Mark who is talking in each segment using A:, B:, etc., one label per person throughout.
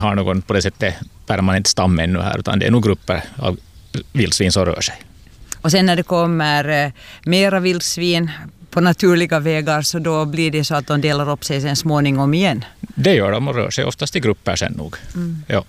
A: har någon på det sättet permanent stam ännu här, utan det är nog grupper av vildsvin som rör sig.
B: Och sen när det kommer mera vildsvin på naturliga vägar, så då blir det så att de delar upp sig sen småningom igen?
A: Det gör de och rör sig oftast i grupper sen nog. Ja.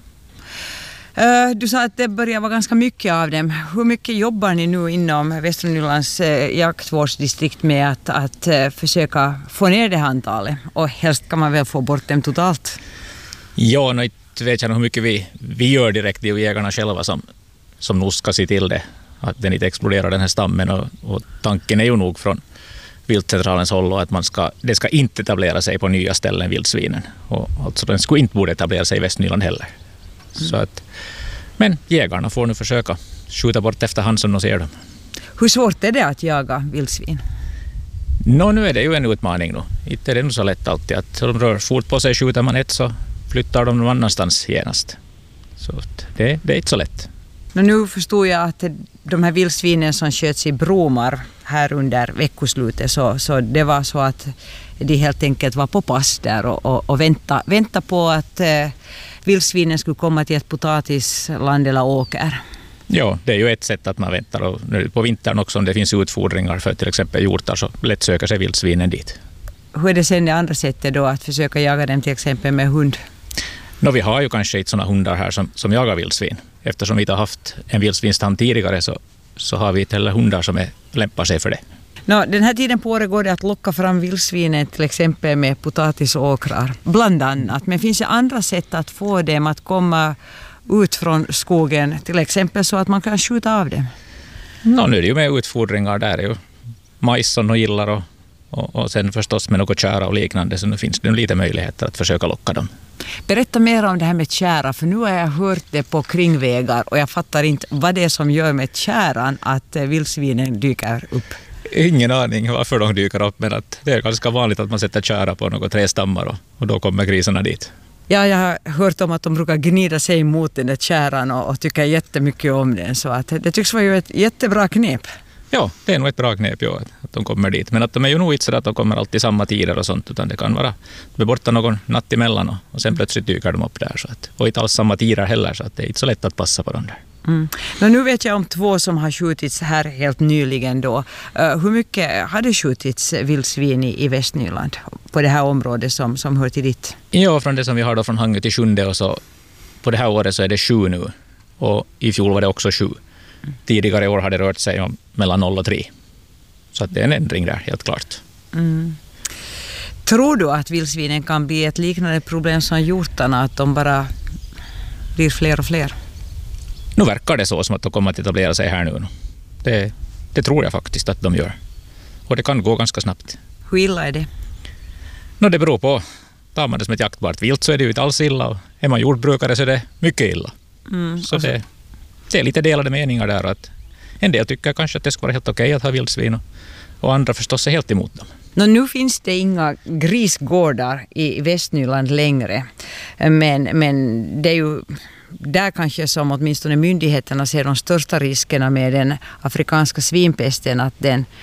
B: Du sa att det börjar vara ganska mycket av dem. Hur mycket jobbar ni nu inom Västra Nylands jaktvårdsdistrikt med att försöka få ner det antalet? Och helst kan man väl få bort dem totalt?
A: Ja, nu vet jag hur mycket vi gör direkt. Det är ju jägarna själva som nog ska se till det. Att den inte exploderar, den här stammen. Och tanken är ju nog från viltcentralens håll att det ska inte etablera sig på nya ställen, vildsvinen. Och alltså den skulle inte borde etablera sig i Västnyland heller. Så att, men jägarna får nu försöka skjuta bort efterhand som de ser dem.
B: Hur svårt är det att jaga vildsvin?
A: Nu är det ju en utmaning. Inte är det nog så lätt alltid. Att de rör fort på sig, skjuter man ett så flyttar de någon annanstans genast. Så det är inte så lätt.
B: Nu förstod jag att de här vildsvinen som sköts i Bromar här under veckoslutet, så det var så att de helt enkelt var på pass där och vänta på att vildsvinen skulle komma till ett potatisland eller åker.
A: Ja, det är ju ett sätt att man väntar. Och nu på vintern också, om det finns utfodringar för till exempel hjortar, så lätt söker sig vildsvinen dit.
B: Hur är det sen det andra sättet då, att försöka jaga dem till exempel med hund?
A: Vi har ju kanske inte sådana hundar här som jagar vildsvin. Eftersom vi inte har haft en vildsvinstam tidigare så har vi inte heller hundar som lämpar sig för det.
B: Den här tiden på året går det att locka fram vildsvinen till exempel med potatisåkrar, bland annat. Men finns det andra sätt att få dem att komma ut från skogen, till exempel så att man kan skjuta av dem?
A: Nu är det ju med utfodringar, där är ju majs som de gillar och sen förstås med något kära och liknande, så nu finns det lite möjligheter att försöka locka dem.
B: Berätta mer om det här med kära, för nu har jag hört det på kringvägar och jag fattar inte vad det är som gör med käran att vildsvinen dyker upp.
A: Ingen aning varför de dyker upp, men att det är ganska vanligt att man sätter kära på några trästammar och då kommer grisarna dit.
B: Ja, jag har hört om att de brukar gnida sig mot den där käran och tycker jättemycket om den, så att det tycks vara ju ett jättebra knep.
A: Ja, det är nog ett bra knep att de kommer dit. Men att de är ju nog inte så att de kommer alltid samma tider och sånt, utan det kan vara de är borta någon natt emellan och sen plötsligt dyker de upp där. Så att, och inte alls samma tider heller, så att det är inte så lätt att passa på dem där.
B: Men nu vet jag om 2 som har skjutits här helt nyligen då. Hur mycket har det skjutits vildsvin i Västnyland på det här området som hör till ditt?
A: Ja, från det som vi har då från Hangö till Sjunde, och så på det här året så är det 7 nu. Och i fjol var det också 7. Tidigare år har det rört sig om mellan 0 och 3. Så att det är en ändring där, helt klart.
B: Tror du att vildsvinen kan bli ett liknande problem som hjortarna, att de bara blir fler och fler?
A: Nu verkar det så som att de kommer att etablera sig här nu. Det tror jag faktiskt att de gör. Och det kan gå ganska snabbt.
B: Hur illa är det?
A: Det beror på. Tar man det som ett jaktbart vilt så är det ju inte alls illa. Och är man jordbrukare så är det mycket illa. Så det är lite delade meningar där. Att en del tycker kanske att det ska vara helt okej att ha vildsvin och andra förstås är helt emot dem.
B: Nu finns det inga grisgårdar i Västnyland längre. Men det är ju där kanske som åtminstone myndigheterna ser de största riskerna med den afrikanska svinpesten, att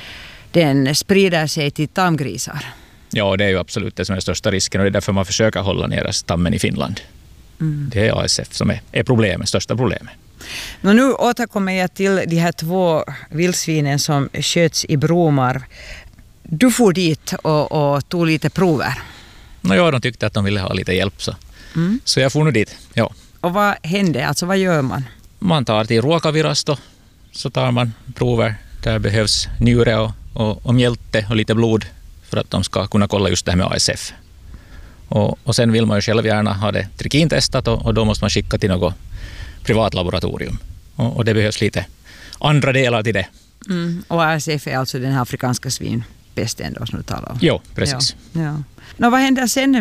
B: den sprider sig till tamgrisar. Ja,
A: det är ju absolut det som är den största risken, och det är därför man försöker hålla ner stammen i Finland. Det är ASF som är problemet, största problemet.
B: Nu återkommer jag till de här 2 vildsvinen som sköts i Bromar. Du får dit och tog lite prover.
A: De tyckte att de ville ha lite hjälp, så jag får nu dit. Ja.
B: Och vad hände? Alltså vad gör man?
A: Man tar till Ruokavirasto, så tar man prover. Där behövs njure och mjälte och lite blod för att de ska kunna kolla just det här med ASF. Och sen vill man ju själv gärna ha det trikintestat, och då måste man skicka till något privat laboratorium. Och det behövs lite andra delar till det.
B: Och ASF är alltså den här afrikanska svinpesten då som du talar om?
A: Jo, precis.
B: Ja. Vad händer sen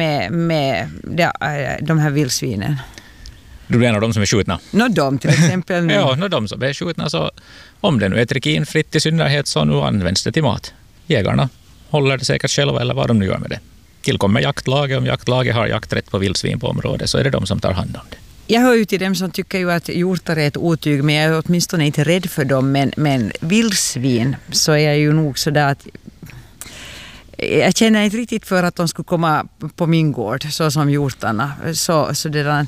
B: med de här vildsvinen?
A: Du menar de som är skjutna?
B: De till exempel.
A: Ja, de som är skjutna, så om det nu är trikinfritt i synnerhet, så nu används det till mat. Jägarna håller det säkert själva eller vad de nu gör med det. Tillkommer jaktlaget, om jaktlaget har jakträtt på vildsvin på området, så är det de som tar hand om det. Jag
B: hör ju till dem som tycker ju att hjortar är ett otyg, men jag är åtminstone inte rädd för dem. Men vildsvin, så är jag ju nog sådär att jag känner inte riktigt för att de skulle komma på min gård så som hjortarna. Så det där,